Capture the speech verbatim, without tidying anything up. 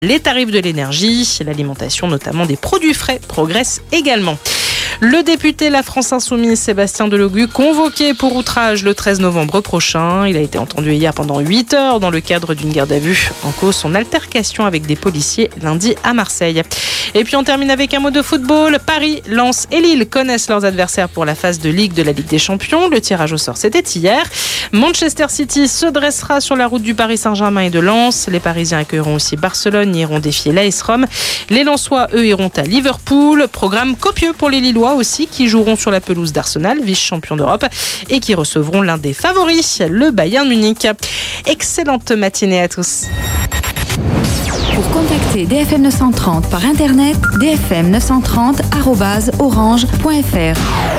Les tarifs de l'énergie, l'alimentation, notamment des produits frais, progressent également. Le député La France Insoumise, Sébastien Delogu, convoqué pour outrage le treize novembre prochain. Il a été entendu hier pendant huit heures dans le cadre d'une garde à vue. En cause, son altercation avec des policiers lundi à Marseille. Et puis on termine avec un mot de football. Paris, Lens et Lille connaissent leurs adversaires pour la phase de Ligue de la Ligue des Champions. Le tirage au sort, c'était hier. Manchester City se dressera sur la route du Paris Saint-Germain et de Lens. Les Parisiens accueilleront aussi Barcelone et iront défier l'A S Rome. Les Lensois, eux, iront à Liverpool. Programme copieux pour les Lillois aussi, qui joueront sur la pelouse d'Arsenal, vice-champion d'Europe, et qui recevront l'un des favoris, le Bayern Munich. Excellente matinée à tous. Pour contacter D F M neuf cent trente par internet, d f m neuf cent trente arobase orange point f r.